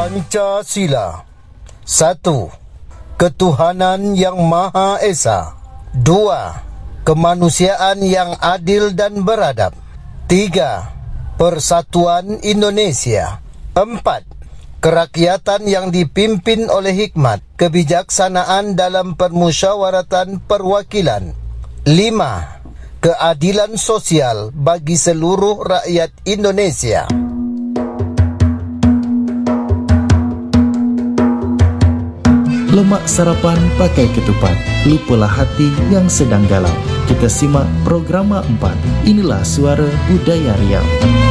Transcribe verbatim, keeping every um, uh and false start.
Pancasila. Satu, ketuhanan yang Maha Esa. Dua, kemanusiaan yang adil dan beradab. Tiga, persatuan Indonesia. Empat, kerakyatan yang dipimpin oleh hikmat, kebijaksanaan dalam permusyawaratan perwakilan. Lima, keadilan sosial bagi seluruh rakyat Indonesia. Lemak sarapan pakai ketupat, lupalah hati yang sedang galau. Kita simak program empat. Inilah Suara Budaya Riau.